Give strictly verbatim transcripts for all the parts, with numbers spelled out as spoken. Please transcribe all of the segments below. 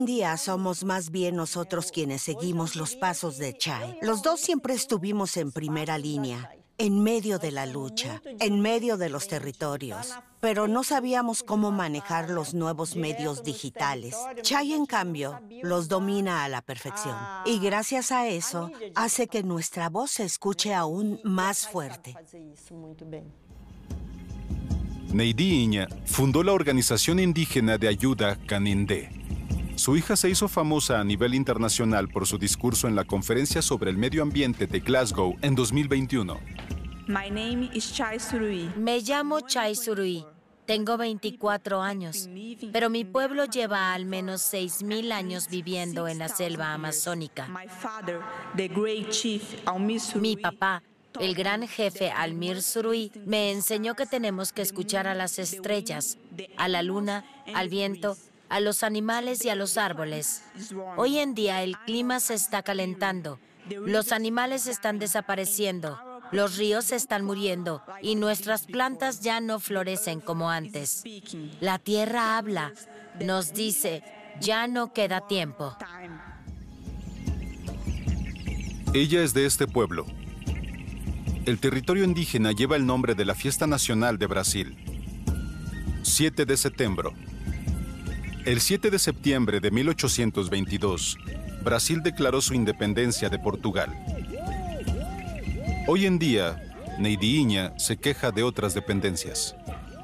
día somos más bien nosotros quienes seguimos los pasos de Chai. Los dos siempre estuvimos en primera línea, en medio de la lucha, en medio de los territorios, pero no sabíamos cómo manejar los nuevos medios digitales. Chai, en cambio, los domina a la perfección. Y gracias a eso, hace que nuestra voz se escuche aún más fuerte. Neidinha fundó la organización indígena de ayuda Canindé. Su hija se hizo famosa a nivel internacional por su discurso en la conferencia sobre el medio ambiente de Glasgow en dos mil veintiuno. My name is Chai Surui. Me llamo Chai Surui. Tengo veinticuatro años, pero mi pueblo lleva al menos seis mil años viviendo en la selva amazónica. My father, the great chief Almir Surui, Mi papá, el gran jefe Almir Surui, me enseñó que tenemos que escuchar a las estrellas, a la luna, al viento, a los animales y a los árboles. Hoy en día el clima se está calentando, los animales están desapareciendo, los ríos están muriendo y nuestras plantas ya no florecen como antes. La tierra habla, nos dice, ya no queda tiempo. Ella es de este pueblo. El territorio indígena lleva el nombre de la fiesta nacional de Brasil. siete de septiembre. El siete de septiembre de mil ochocientos veintidós, Brasil declaró su independencia de Portugal. Hoy en día, Neidinha se queja de otras dependencias.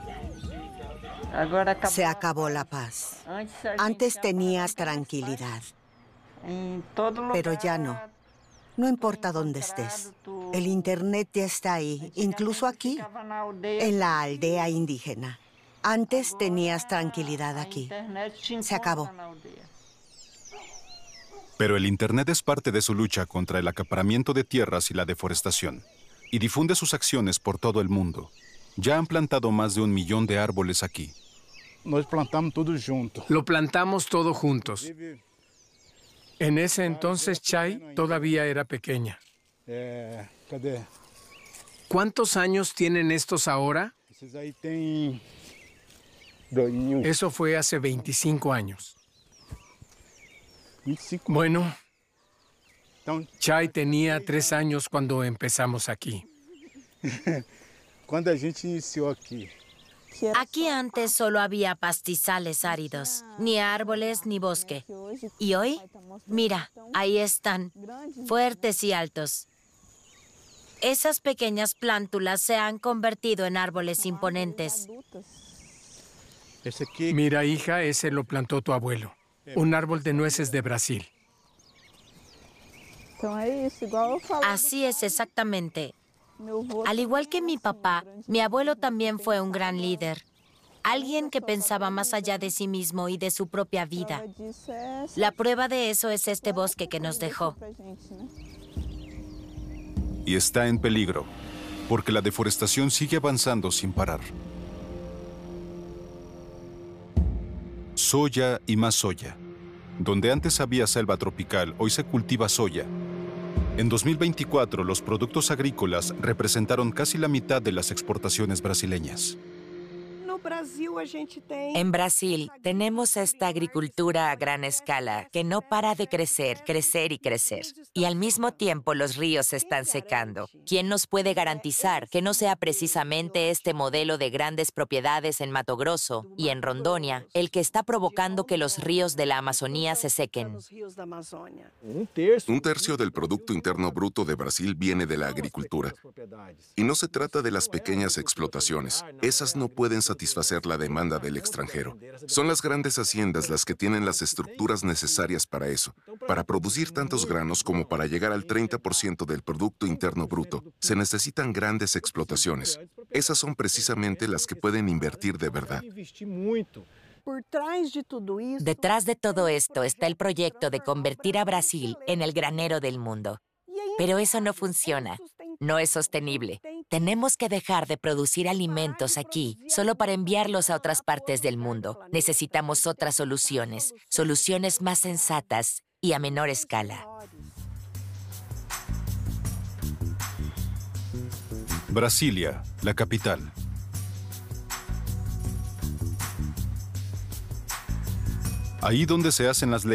Se acabó la paz. Antes tenías tranquilidad, pero ya no. No importa dónde estés. El Internet ya está ahí, incluso aquí, en la aldea indígena. Antes tenías tranquilidad aquí. Se acabó. Pero el Internet es parte de su lucha contra el acaparamiento de tierras y la deforestación, y difunde sus acciones por todo el mundo. Ya han plantado más de un millón de árboles aquí. Nos plantamos todos juntos. Lo plantamos todo juntos. En ese entonces Chai todavía era pequeña. Eh, cadê? ¿Cuántos años tienen estos ahora? Esses aí tem dois mil. Eso fue hace veinticinco años. vinte e cinco. Bueno, Então, Chai tenía tres años cuando empezamos aquí. quando a gente iniciou aqui, Aquí antes solo había pastizales áridos, ni árboles ni bosque. Y hoy, mira, ahí están, fuertes y altos. Esas pequeñas plántulas se han convertido en árboles imponentes. esse aqui, Mira, hija, ese lo plantó tu abuelo. Un árbol de nueces de Brasil. Así es exactamente. Al igual que mi papá, mi abuelo también fue un gran líder. Alguien que pensaba más allá de sí mismo y de su propia vida. La prueba de eso es este bosque que nos dejó. Y está en peligro, porque la deforestación sigue avanzando sin parar. Soya y más soya. Donde antes había selva tropical, hoy se cultiva soya. En dos mil veinticuatro, los productos agrícolas representaron casi la mitad de las exportaciones brasileñas. En Brasil tenemos esta agricultura a gran escala que no para de crecer, crecer y crecer. Y al mismo tiempo los ríos se están secando. ¿Quién nos puede garantizar que no sea precisamente este modelo de grandes propiedades en Mato Grosso y en Rondônia el que está provocando que los ríos de la Amazonía se sequen? Un tercio del Producto Interno Bruto de Brasil viene de la agricultura. Y no se trata de las pequeñas explotaciones. Esas no pueden satisfacer la demanda del extranjero. Son las grandes haciendas las que tienen las estructuras necesarias para eso. Para producir tantos granos como para llegar al treinta por ciento del Producto Interno Bruto, se necesitan grandes explotaciones. Esas son precisamente las que pueden invertir de verdad. Detrás de todo esto está el proyecto de convertir a Brasil en el granero del mundo. Pero eso no funciona. No es sostenible. Tenemos que dejar de producir alimentos aquí solo para enviarlos a otras partes del mundo. Necesitamos otras soluciones, soluciones más sensatas y a menor escala. Brasilia, la capital. Ahí donde se hacen las leyes.